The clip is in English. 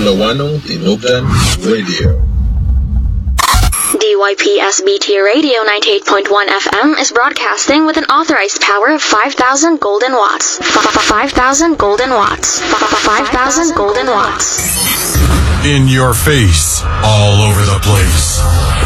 Ilawano Tinugan Radio. DYPSBT Radio 98.1 FM is broadcasting with an authorized power of 5,000 golden watts. 5,000 golden watts. 5,000 golden watts. In your face, all over the place.